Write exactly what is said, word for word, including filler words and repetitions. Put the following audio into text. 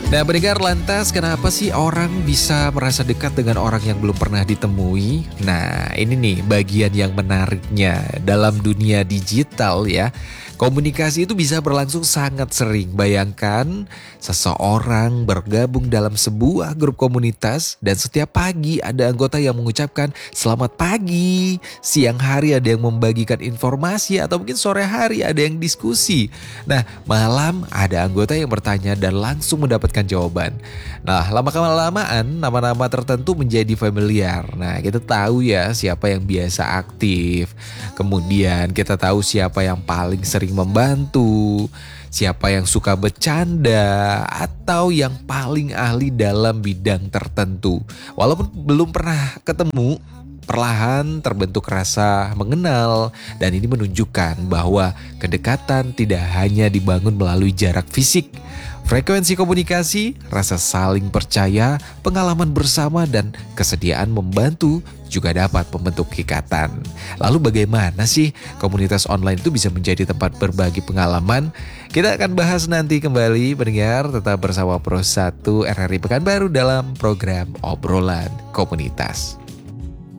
Nah, pendengar, lantas kenapa sih orang bisa merasa dekat dengan orang yang belum pernah ditemui? Nah, ini nih bagian yang menariknya. Dalam dunia digital ya, komunikasi itu bisa berlangsung sangat sering. Bayangkan seseorang bergabung dalam sebuah grup komunitas dan setiap pagi ada anggota yang mengucapkan selamat pagi, siang hari ada yang membagikan informasi, atau mungkin sore hari ada yang diskusi. Nah, malam ada anggota yang bertanya dan langsung mendapatkan jawaban. Nah, lama-kelamaan nama-nama tertentu menjadi familiar. Nah, kita tahu ya siapa yang biasa aktif. Kemudian kita tahu siapa yang paling sering membantu, siapa yang suka bercanda, atau yang paling ahli dalam bidang tertentu. Walaupun belum pernah ketemu, perlahan terbentuk rasa mengenal, dan ini menunjukkan bahwa kedekatan tidak hanya dibangun melalui jarak fisik. Frekuensi komunikasi, rasa saling percaya, pengalaman bersama, dan kesediaan membantu juga dapat membentuk ikatan. Lalu bagaimana sih komunitas online itu bisa menjadi tempat berbagi pengalaman? Kita akan bahas nanti kembali, pendengar, tetap bersama Pro satu R R I Pekanbaru dalam program Obrolan Komunitas.